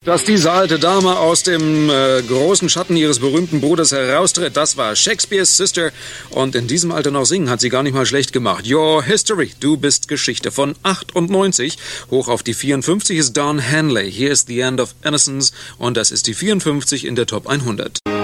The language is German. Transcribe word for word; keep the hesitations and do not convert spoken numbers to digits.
Dass diese alte Dame aus dem äh, großen Schatten ihres berühmten Bruders heraustritt, das war Shakespeares Sister. Und in diesem Alter noch singen, hat sie gar nicht mal schlecht gemacht. Your History, du bist Geschichte. Von achtundneunzig hoch auf die vierundfünfzig ist Don Henley. Here's the End of Innocence. Und das ist die vierundfünfzig in der Top hundert.